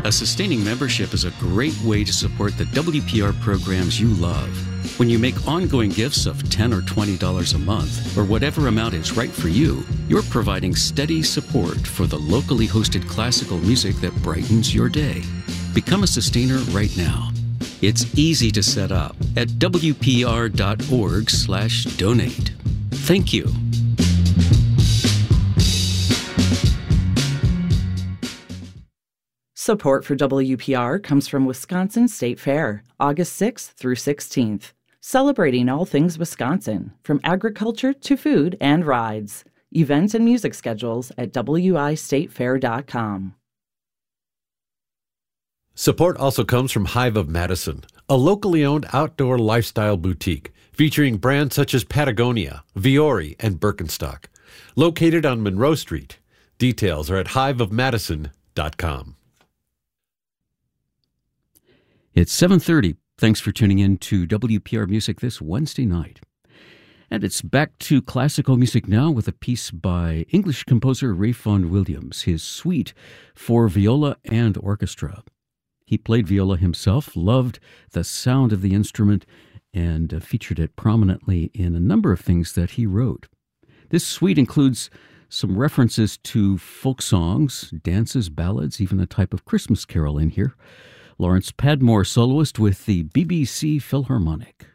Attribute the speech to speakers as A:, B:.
A: A sustaining membership is a great way to support the WPR programs you love. When you make ongoing gifts of $10 or $20 a month, or whatever amount is right for you, you're providing steady support for the locally hosted classical music that brightens your day. Become a sustainer right now. It's easy to set up at wpr.org/donate. Thank you.
B: Support for WPR comes from Wisconsin State Fair, August 6th through 16th. Celebrating all things Wisconsin, from agriculture to food and rides. Events and music schedules at wistatefair.com.
C: Support also comes from Hive of Madison, a locally owned outdoor lifestyle boutique featuring brands such as Patagonia, Viore, and Birkenstock. Located on Monroe Street. Details are at hiveofmadison.com.
A: It's 7:30. Thanks for tuning in to WPR Music this Wednesday night. And it's back to classical music now with a piece by English composer Ralph Vaughan Williams, his suite for viola and orchestra. He played viola himself, loved the sound of the instrument, and featured it prominently in a number of things that he wrote. This suite includes some references to folk songs, dances, ballads, even a type of Christmas carol in here. Lawrence Padmore, soloist with the BBC Philharmonic.